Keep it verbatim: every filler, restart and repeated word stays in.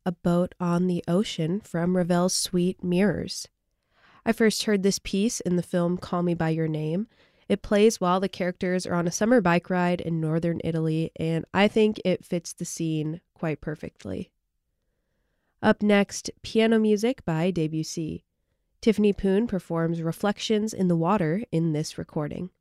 A Boat on the Ocean from Ravel's suite Mirrors. I first heard this piece in the film Call Me By Your Name. It plays while the characters are on a summer bike ride in northern Italy, and I think it fits the scene quite perfectly. Up next, piano music by Debussy. Tiffany Poon performs Reflections in the Water in this recording.